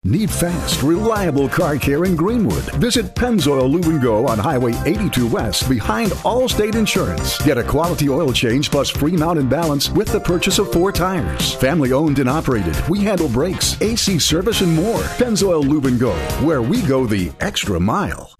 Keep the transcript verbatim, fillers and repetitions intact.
Need fast, reliable car care in Greenwood? Visit Pennzoil Lube and Go on Highway eighty-two West behind Allstate Insurance. Get a quality oil change plus free mount and balance with the purchase of four tires. Family owned and operated. We handle brakes, A C service, and more. Pennzoil Lube and Go, where we go the extra mile.